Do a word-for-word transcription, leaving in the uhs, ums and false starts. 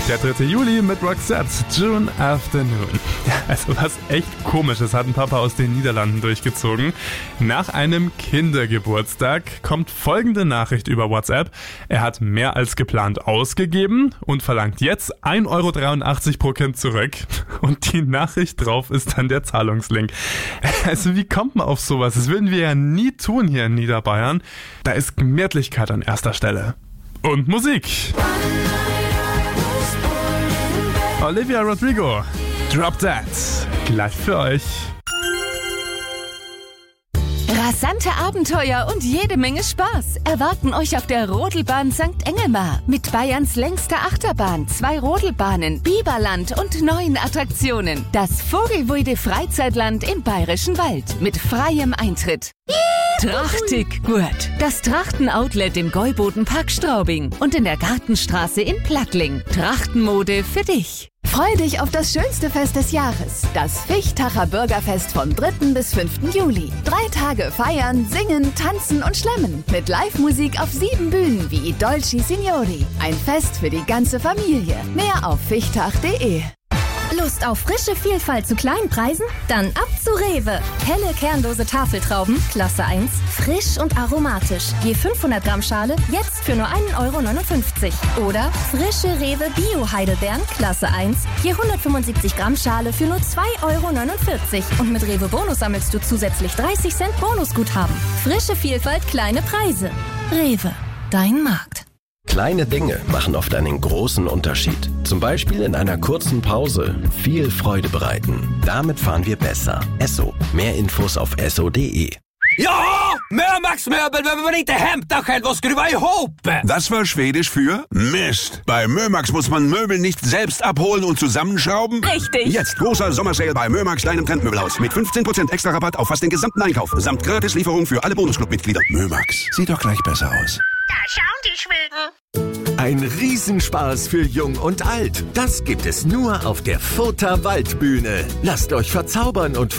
Der dritte Juli mit Roxette, June Afternoon. Ja, also was echt Komisches hat ein Papa aus den Niederlanden durchgezogen. Nach einem Kindergeburtstag kommt folgende Nachricht über WhatsApp. Er hat mehr als geplant ausgegeben und verlangt jetzt ein Euro dreiundachtzig pro Kind zurück. Und die Nachricht drauf ist dann der Zahlungslink. Also wie kommt man auf sowas? Das würden wir ja nie tun hier in Niederbayern. Da ist Gemütlichkeit an erster Stelle. Und Musik. Olivia Rodrigo, Drop That. Gleich für euch. Rasante Abenteuer und jede Menge Spaß erwarten euch auf der Rodelbahn Sankt Engelmar. Mit Bayerns längster Achterbahn, zwei Rodelbahnen, Biberland und neuen Attraktionen. Das Vogelweide Freizeitland im Bayerischen Wald mit freiem Eintritt. Trachtig gut. Das Trachten-Outlet im Gäuboden-Park Straubing und in der Gartenstraße in Plattling. Trachtenmode für dich. Freu dich auf das schönste Fest des Jahres, das Fichtacher Bürgerfest vom dritten bis fünften Juli. Drei Tage feiern, singen, tanzen und schlemmen. Mit Live-Musik auf sieben Bühnen wie Dolci Signori. Ein Fest für die ganze Familie. Mehr auf fichtach punkt de. Lust auf frische Vielfalt zu kleinen Preisen? Dann ab zu Rewe. Helle kernlose Tafeltrauben, Klasse eins, frisch und aromatisch. Je fünfhundert Gramm Schale, jetzt für nur ein Euro neunundfünfzig. Oder frische Rewe Bio-Heidelbeeren, Klasse eins, je hundertfünfundsiebzig Gramm Schale für nur zwei Euro neunundvierzig. Und mit Rewe Bonus sammelst du zusätzlich dreißig Cent Bonusguthaben. Frische Vielfalt, kleine Preise. Rewe, dein Markt. Kleine Dinge machen oft einen großen Unterschied. Zum Beispiel in einer kurzen Pause viel Freude bereiten. Damit fahren wir besser. Esso. Mehr Infos auf esso punkt de. Ja, Mömax-Möbel behöver man inte hämta själv och skruva ihop. Das war Schwedisch für Mist. Bei Mömax muss man Möbel nicht selbst abholen und zusammenschrauben. Richtig. Jetzt großer Sommersale bei Mömax, deinem Trendmöbelhaus. Mit fünfzehn Prozent extra Rabatt auf fast den gesamten Einkauf. Samt Gratislieferung für alle Bonusclub-Mitglieder. Mömax, sieht doch gleich besser aus. Da schauen die Schweden. Ein Riesenspaß für Jung und Alt. Das gibt es nur auf der Further Waldbühne. Lasst euch verzaubern und